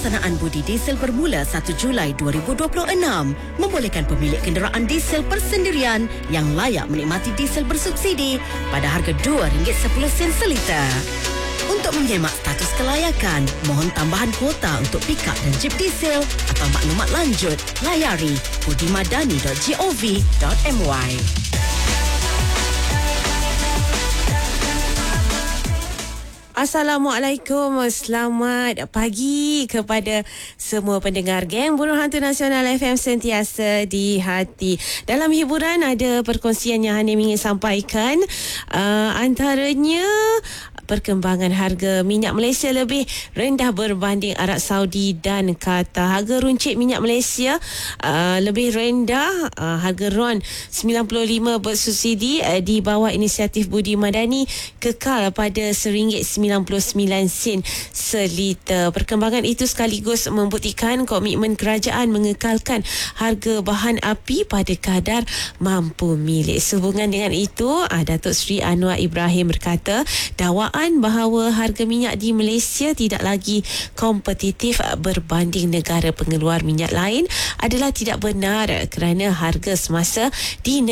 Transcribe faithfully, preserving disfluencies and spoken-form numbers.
pelaksanaan budi diesel bermula satu Julai dua ribu dua puluh enam membolehkan pemilik kenderaan diesel persendirian yang layak menikmati diesel bersubsidi pada harga dua ringgit sepuluh sen seliter. Untuk menyemak status kelayakan, mohon tambahan kuota untuk pikap dan jeep diesel atau maklumat lanjut, layari budimadani dot gov dot my. Assalamualaikum, selamat pagi kepada semua pendengar geng Burung Hantu Nasional F M sentiasa di hati. Dalam hiburan ada perkongsian yang Hanim ingin sampaikan, uh, antaranya perkembangan harga minyak Malaysia lebih rendah berbanding Arab Saudi dan Qatar. Harga runcit minyak Malaysia uh, lebih rendah, uh, harga R O N sembilan puluh lima bersubsidi uh, di bawah inisiatif Budi Madani kekal pada seringgit sembilan puluh sembilan sen seliter. Perkembangan itu sekaligus membuktikan komitmen kerajaan mengekalkan harga bahan api pada kadar mampu milik. Sehubungan dengan itu, uh, Datuk Seri Anwar Ibrahim berkata, dakwaan bahawa harga minyak di Malaysia tidak lagi kompetitif berbanding negara pengeluar minyak lain adalah tidak benar kerana harga semasa di